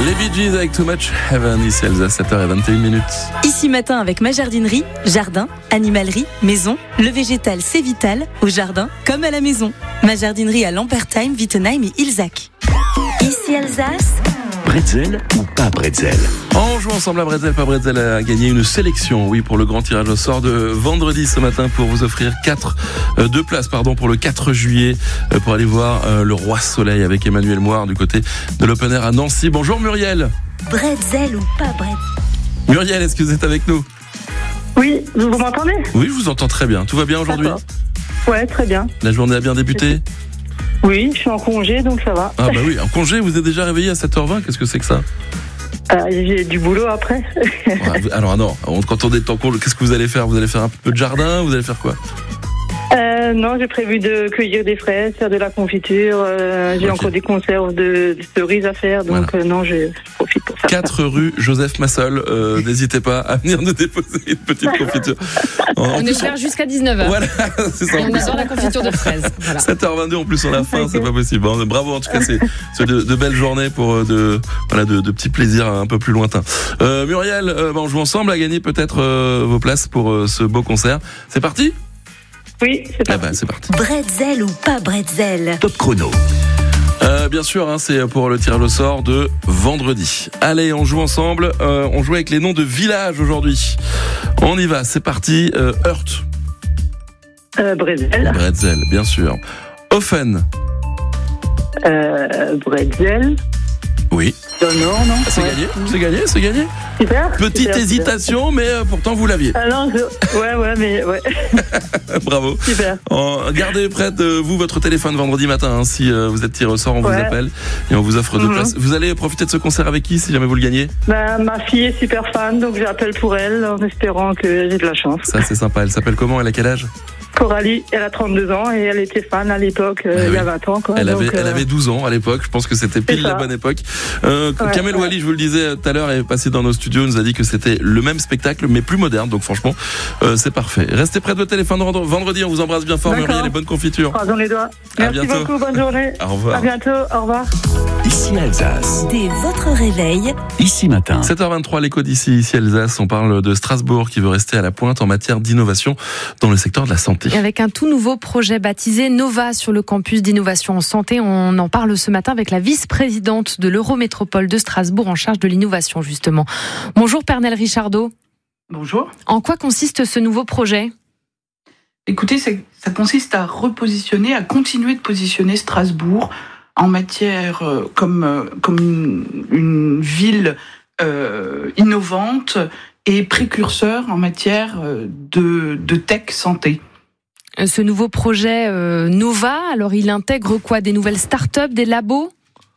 Les Bee Gees avec Too Much Heaven, ici Alsace, 7h21. Ici matin avec ma jardinerie, jardin, animalerie, maison, le végétal c'est vital, au jardin comme à la maison. Ma jardinerie à Lampertheim, Wittenheim et Ilzach. Ici Alsace. Bretzel ou pas bretzel? On joue ensemble à Bretzel, pas Bretzel a gagné une sélection, oui, pour le grand tirage au sort de vendredi ce matin pour vous offrir deux places pour le 4 juillet pour aller voir le Roi Soleil avec Emmanuel Moire du côté de l'Open Air à Nancy. Bonjour Muriel. Bretzel ou pas bretzel? Muriel, est-ce que vous êtes avec nous? Oui, vous m'entendez? Oui, je vous entends très bien. Tout va bien aujourd'hui? Ouais, très bien. La journée a bien débuté? Oui, je suis en congé, donc ça va. Ah bah oui, en congé, vous êtes déjà réveillé à 7h20, qu'est-ce que c'est que ça? J'ai du boulot après. Ouais, alors non, quand on est en congé, qu'est-ce que vous allez faire? Vous allez faire un peu de jardin? Vous allez faire quoi? Non, j'ai prévu de cueillir des fraises, faire de la confiture. J'ai encore des conserves de cerises à faire, donc voilà. Non, je profite pour faire 4 rue Joseph Massol. N'hésitez pas à venir nous déposer une petite confiture. On est ouvert jusqu'à 19h. Voilà, c'est ça. Et on adore la confiture de fraises. Voilà. 7h22 en plus on a faim, c'est pas possible. Bon, bravo en tout cas, c'est de belles journées pour de petits plaisirs un peu plus lointains. Muriel, on joue ensemble à gagner peut-être vos places pour ce beau concert. C'est parti? Oui, c'est parti. C'est parti. Bretzel ou pas bretzel? Top chrono. Bien sûr, c'est pour le tirage au sort de vendredi. Allez, on joue ensemble. On joue avec les noms de villages aujourd'hui. On y va, c'est parti. Heurt. Bretzel. Bretzel, bien sûr. Offen. Bretzel. Oui. Nord, non? C'est gagné. Super. Petite hésitation, mais pourtant vous l'aviez. Ah non, ouais. Bravo. Super. Gardez prête votre téléphone vendredi matin. Si vous êtes tiré au sort, on vous appelle et on vous offre 2 places. Vous allez profiter de ce concert avec qui, si jamais vous le gagnez? Ma fille est super fan, donc j'appelle pour elle en espérant que j'ai de la chance. Ça, c'est sympa. Elle s'appelle comment? Elle a quel âge? Coralie, elle a 32 ans et elle était fan à l'époque, il y a 20 ans. Quoi. Elle avait 12 ans à l'époque, je pense que c'était pile la bonne époque. Kamel Wally, je vous le disais tout à l'heure, est passé dans nos studios, nous a dit que c'était le même spectacle, mais plus moderne, donc franchement, c'est parfait. Restez près de votre téléphone vendredi, on vous embrasse bien fort, Muriel, et bonne confiture. Croisons les doigts. Merci beaucoup, bonne journée. Au revoir. À bientôt, au revoir. Ici Alsace. Dès votre réveil. Ici matin. 7h23, l'écho d'ici, ici Alsace, on parle de Strasbourg qui veut rester à la pointe en matière d'innovation dans le secteur de la santé. Et avec un tout nouveau projet baptisé Nova sur le campus d'innovation en santé, on en parle ce matin avec la vice-présidente de l'Eurométropole de Strasbourg en charge de l'innovation justement. Bonjour Pernelle Richardot. Bonjour. En quoi consiste ce nouveau projet ? Écoutez, ça consiste à repositionner, à continuer de positionner Strasbourg en matière comme une ville innovante et précurseur en matière de tech santé. Ce nouveau projet Nova, alors il intègre quoi? Des nouvelles start-up, des labos?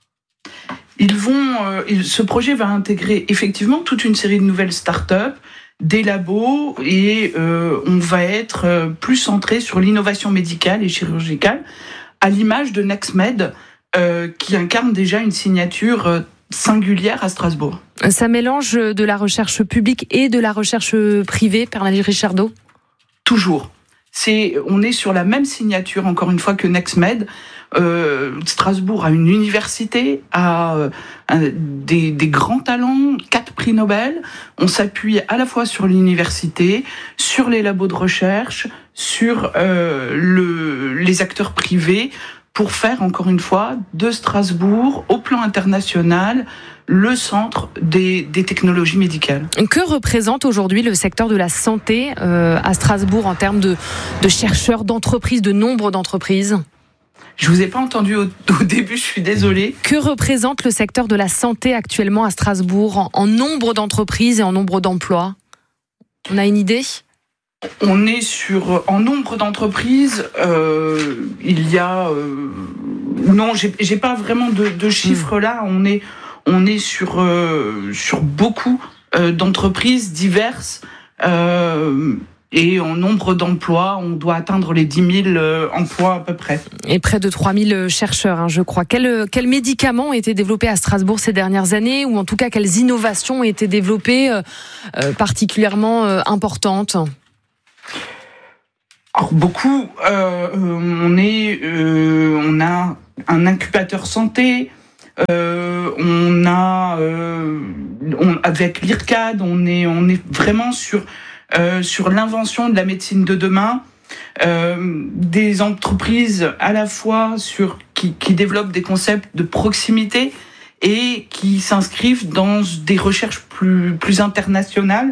Ce projet va intégrer effectivement toute une série de nouvelles start-up, des labos, et on va être plus centré sur l'innovation médicale et chirurgicale, à l'image de NextMed, qui incarne déjà une signature singulière à Strasbourg. Ça mélange de la recherche publique et de la recherche privée, Pernelle Richardot? Toujours. On est sur la même signature, encore une fois, que NextMed. Strasbourg a une université, a des grands talents, 4 prix Nobel. On s'appuie à la fois sur l'université, sur les labos de recherche, sur les acteurs privés, pour faire, encore une fois, de Strasbourg, au plan international, le centre des technologies médicales. Que représente aujourd'hui le secteur de la santé à Strasbourg en termes de chercheurs, d'entreprises, de nombre d'entreprises ? Je vous ai pas entendu au début, je suis désolée. Que représente le secteur de la santé actuellement à Strasbourg en nombre d'entreprises et en nombre d'emplois ? On a une idée ? On est en nombre d'entreprises, il y a... non, j'ai pas vraiment de chiffres là, on est sur beaucoup d'entreprises diverses, et en nombre d'emplois, on doit atteindre les 10 000 emplois à peu près. Et près de 3 000 chercheurs, je crois. Quels médicaments ont été développés à Strasbourg ces dernières années, ou en tout cas quelles innovations ont été développées particulièrement importantes ? Alors, beaucoup. On a un incubateur santé, Avec l'IRCAD, on est vraiment sur l'invention de la médecine de demain. Des entreprises à la fois qui développent des concepts de proximité et qui s'inscrivent dans des recherches plus internationales.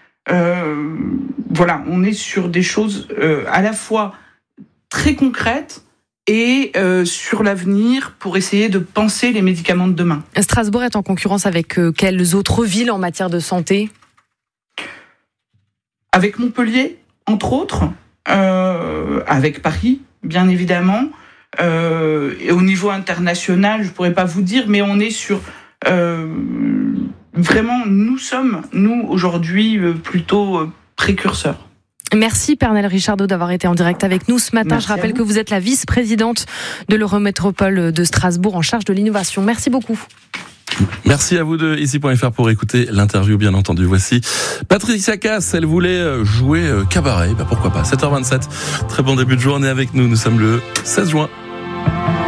On est sur des choses à la fois très concrètes et sur l'avenir pour essayer de penser les médicaments de demain. Strasbourg est en concurrence avec quelles autres villes en matière de santé ? Avec Montpellier, entre autres, avec Paris, bien évidemment. Et au niveau international, je ne pourrais pas vous dire, mais on est sur... vraiment, nous sommes, aujourd'hui, plutôt précurseurs. Merci Pernelle Richardot d'avoir été en direct avec nous ce matin. Merci. Je rappelle que vous êtes la vice-présidente de l'Eurométropole de Strasbourg en charge de l'innovation. Merci beaucoup. Merci à vous de ici.fr pour écouter l'interview, bien entendu. Voici Patricia Cass, elle voulait jouer cabaret, pourquoi pas. 7h27, très bon début de journée avec nous, nous sommes le 16 juin.